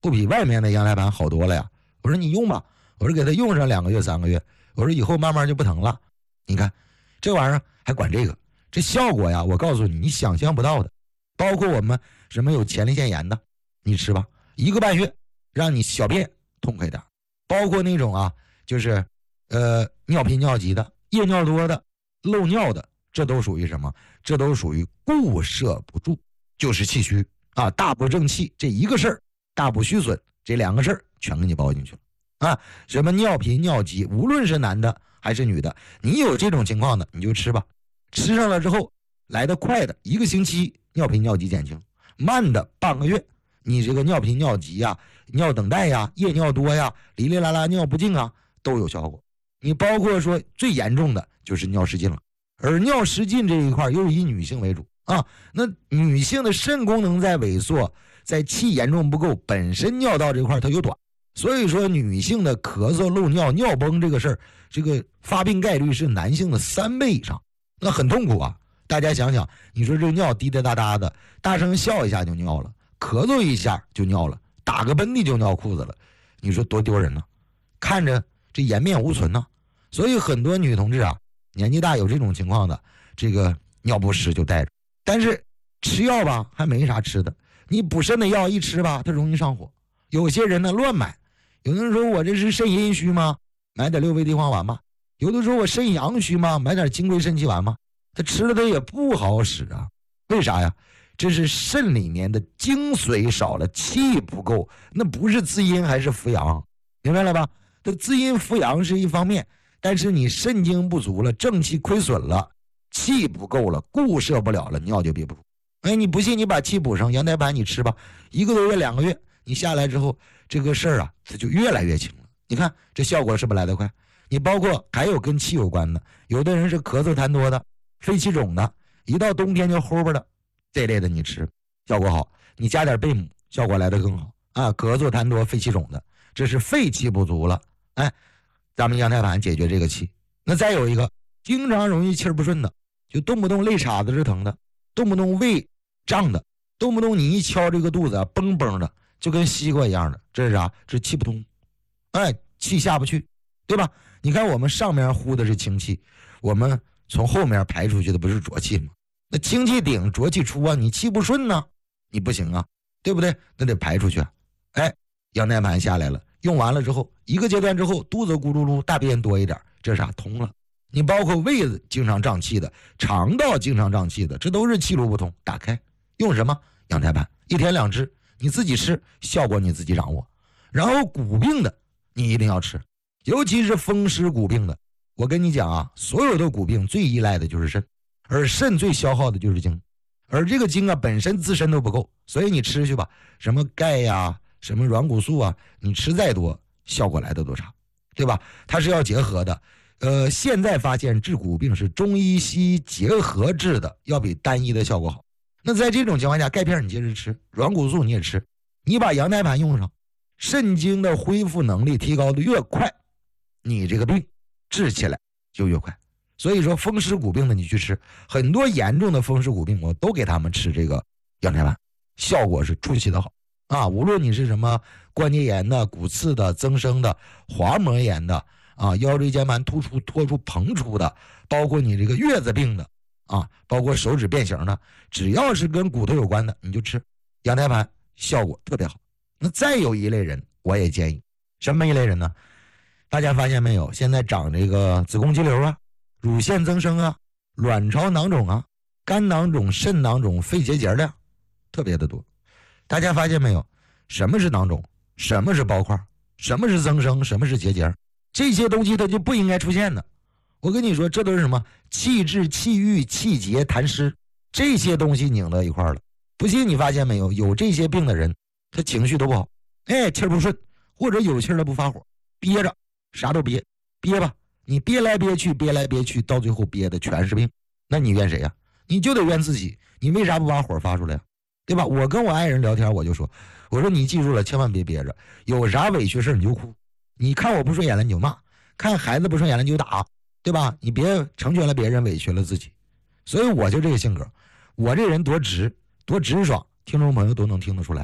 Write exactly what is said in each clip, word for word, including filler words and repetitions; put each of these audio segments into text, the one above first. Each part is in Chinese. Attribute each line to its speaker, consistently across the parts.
Speaker 1: 不比外面的羊胎盘好多了呀。我说你用吧，我说给他用上两个月三个月，我说以后慢慢就不疼了。你看这玩意儿还管这个，这效果呀，我告诉你，你想象不到的。包括我们什么有前列腺炎的，你吃吧，一个半月让你小便痛快点。包括那种啊，就是呃尿频尿急的、夜尿多的、漏尿的，这都属于什么？这都属于固摄不住，就是气虚啊，大补正气这一个事儿，大补虚损这两个事儿全给你包进去了啊。什么尿频尿急，无论是男的还是女的，你有这种情况的你就吃吧。吃上了之后，来得快的一个星期尿频尿急减轻，慢的半个月，你这个尿频尿急呀、尿等待呀、夜尿多呀、哩哩啦啦尿不尽啊都有效果。你包括说最严重的就是尿失禁了，而尿失禁这一块又是以女性为主啊。那女性的肾功能在萎缩，在气严重不够，本身尿道这块它又短，所以说女性的咳嗽漏尿尿崩这个事儿，这个发病概率是男性的三倍以上，那很痛苦啊。大家想想，你说这个尿滴滴答答的，大声笑一下就尿了，咳嗽一下就尿了，打个喷嚏就尿裤子了，你说多丢人呢？看着这颜面无存呢。所以很多女同志啊，年纪大有这种情况的，这个尿不湿就带着，但是吃药吧还没啥吃的，你补肾的药一吃吧，它容易上火。有些人呢乱买，有的人说我这是肾阴虚吗？买点六味地黄丸吧。有的说我肾阳虚吗？买点金匮肾气丸吗？他吃了他也不好使啊。为啥呀？这是肾里面的精髓少了，气不够，那不是滋阴还是扶阳，明白了吧？它滋阴扶阳是一方面，但是你肾精不足了，正气亏损了，气不够了，固摄不了了，尿就憋不住。哎，你不信你把气补上，羊胎盘你吃吧，一个多月两个月你下来之后，这个事儿啊它就越来越轻了。你看这效果是不是来得快？你包括还有跟气有关的，有的人是咳嗽痰多的、肺气肿的，一到冬天就齁吧的，这类的你吃效果好，你加点贝母效果来得更好啊。咳嗽痰多、肺气肿的，这是肺气不足了，哎，咱们羊胎盘解决这个气。那再有一个经常容易气儿不顺的，就动不动肋叉子是疼的，动不动胃胀的，动不动你一敲这个肚子啊嘣嘣的，就跟西瓜一样的，这是啥？这气不通，哎，气下不去，对吧？你看我们上面呼的是清气，我们从后面排出去的不是浊气吗？那清气顶浊气出啊，你气不顺呢，你不行啊，对不对？那得排出去啊。哎，羊胎盘下来了，用完了之后，一个阶段之后，肚子咕噜噜，大便多一点，这啥通了？你包括胃子经常胀气的，肠道经常胀气的，这都是气路不通，打开用什么？羊胎盘，一天两支，你自己吃，效果你自己掌握。然后骨病的你一定要吃，尤其是风湿骨病的。我跟你讲啊，所有的骨病最依赖的就是肾，而肾最消耗的就是精，而这个精啊本身自身都不够，所以你吃去吧，什么钙呀、什么软骨素啊，你吃再多，效果来的都差，对吧？它是要结合的。呃，现在发现治骨病是中医西医结合治的，要比单一的效果好。那在这种情况下，钙片你接着吃，软骨素你也吃，你把羊胎盘用上，肾精的恢复能力提高的越快，你这个病治起来就越快。所以说风湿骨病的你去吃，很多严重的风湿骨病我都给他们吃这个羊胎盘，效果是出奇的好啊！无论你是什么关节炎的、骨刺的、增生的、滑膜炎的啊，腰椎间盘突出、脱出、膨出的，包括你这个月子病的啊，包括手指变形的，只要是跟骨头有关的，你就吃羊胎盘，效果特别好。那再有一类人，我也建议，什么一类人呢？大家发现没有？现在长这个子宫肌瘤啊、乳腺增生啊、卵巢囊肿啊、肝囊肿、肾囊肿、肺结节的特别的多。大家发现没有？什么是囊肿？什么是包块？什么是增生？什么是结节？这些东西它就不应该出现的。我跟你说，这都是什么？气滞、气郁、气结、痰湿，这些东西拧到一块了。不信你发现没有？有这些病的人，他情绪都不好，哎，气儿不顺，或者有气儿了不发火，憋着，啥都憋，憋吧，你憋来憋去，憋来憋去，到最后憋的全是病。那你怨谁呀？你就得怨自己，你为啥不把火发出来呀？对吧？我跟我爱人聊天，我就说，我说你记住了，千万别憋着，有啥委屈事你就哭，你看我不顺眼了你就骂，看孩子不顺眼了你就打，对吧？你别成全了别人，委屈了自己。所以我就这个性格，我这人多直多直爽，听众朋友都能听得出来。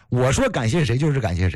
Speaker 1: 我说感谢谁就是感谢谁。